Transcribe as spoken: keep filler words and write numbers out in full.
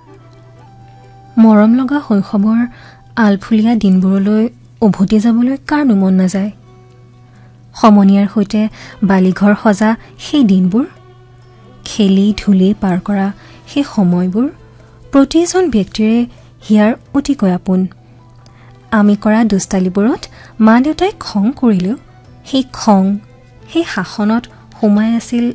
মৰম লগা শৈশৱৰ আলফুলীয়া দিনবোৰলৈ উভতি যাবলৈ কাৰনো মন নাযায়। সমনীয়াৰ সৈতে বালিঘৰ সজা সেই দিনবোৰ, খেলি ধূলি পাৰ কৰা সেই সময়বোৰ প্ৰতিজন ব্যক্তিৰে হিয়াৰ অতিকৈ আপোন। আমি কৰা দুষ্টালিবোৰত মা দেউতাই খং কৰিলেও সেই খং, সেই শাসনত সোমাই আছিল